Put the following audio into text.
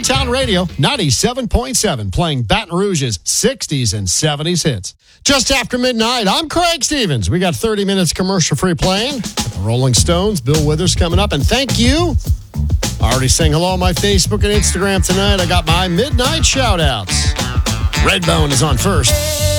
Town Radio 97.7, playing Baton Rouge's 60s and 70s hits. Just after midnight, I'm Craig Stevens. We got 30 minutes commercial-free playing. The Rolling Stones, Bill Withers coming up. And thank you. I already sang hello on my Facebook and Instagram tonight. I got my midnight shout-outs. Redbone is on first.